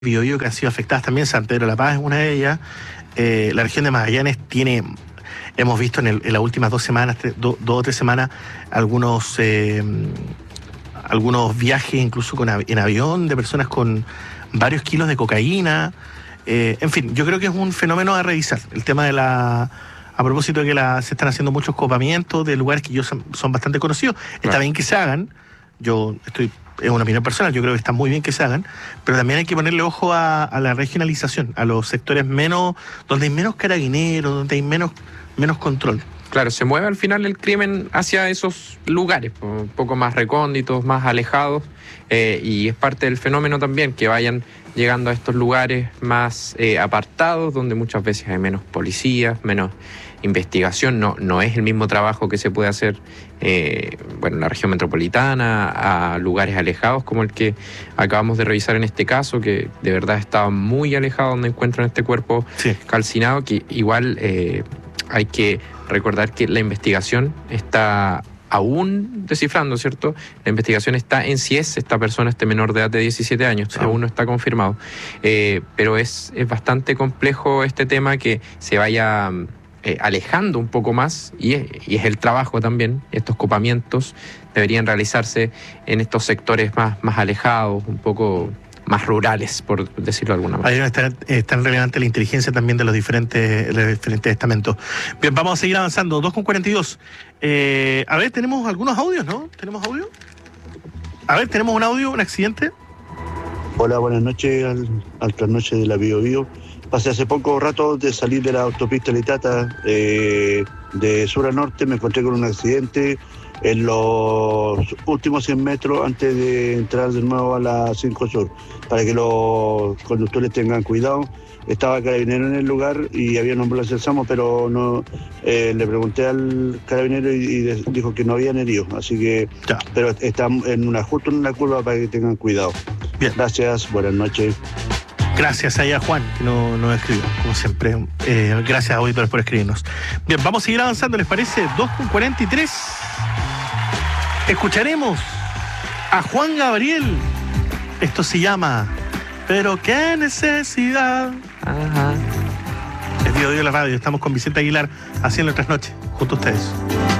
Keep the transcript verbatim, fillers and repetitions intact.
Biobío que han sido afectadas también. San Pedro de la Paz es una de ellas. Eh, la región de Magallanes tiene, hemos visto en, el, en las últimas dos semanas, tres, do, dos o tres semanas, algunos eh, algunos viajes incluso con, en avión de personas con varios kilos de cocaína. Eh, en fin, yo creo que es un fenómeno a revisar. El tema de la... A propósito de que la, se están haciendo muchos copamientos de lugares que yo son, son bastante conocidos. Está claro. bien que se hagan. Yo estoy... Es una opinión personal, yo creo que está muy bien que se hagan, pero también hay que ponerle ojo a, a la regionalización, a los sectores menos, donde hay menos carabineros, donde hay menos, menos control. Claro, se mueve al final el crimen hacia esos lugares, un poco más recónditos, más alejados, eh, y es parte del fenómeno también que vayan llegando a estos lugares más eh, apartados, donde muchas veces hay menos policías, menos investigación. No, no es el mismo trabajo que se puede hacer eh, bueno, en la región metropolitana, a lugares alejados como el que acabamos de revisar en este caso, que de verdad estaba muy alejado donde encuentran este cuerpo sí. calcinado, que igual eh, hay que recordar que la investigación está aún descifrando, ¿cierto? La investigación está en si es esta persona, este menor de edad de diecisiete años, sí. aún no está confirmado. Eh, pero es, es bastante complejo este tema que se vaya eh, alejando un poco más, y es, y es el trabajo también. Estos copamientos deberían realizarse en estos sectores más, más alejados, un poco más rurales, por decirlo de alguna manera. Ahí está, es tan relevante la inteligencia también de los diferentes, los diferentes estamentos. Bien, vamos a seguir avanzando. dos con cuarenta y dos. Eh, a ver, tenemos algunos audios, ¿no? ¿Tenemos audio? A ver, tenemos un audio, un accidente. Hola, buenas noches, al, al trasnoche de la Biobío. Pasé hace poco rato de salir de la autopista Litata, eh, de sur a norte, me encontré con un accidente en los últimos cien metros antes de entrar de nuevo a la cinco Sur, para que los conductores tengan cuidado. Estaba carabinero en el lugar y había una ambulancia del SAMU, pero no eh, le pregunté al carabinero y, y dijo que no habían herido, así que ya. Pero está en una, justo en una curva para que tengan cuidado. Bien. Gracias, buenas noches. Gracias a Juan, que nos no escribió, como siempre. Eh, gracias a auditores por escribirnos. Bien, vamos a seguir avanzando, ¿les parece? dos con cuarenta y tres. Escucharemos a Juan Gabriel. Esto se llama Pero qué necesidad. Ajá. Es Biobío de la radio. Estamos con Vicente Aguilar haciendo nuestras noches junto a ustedes.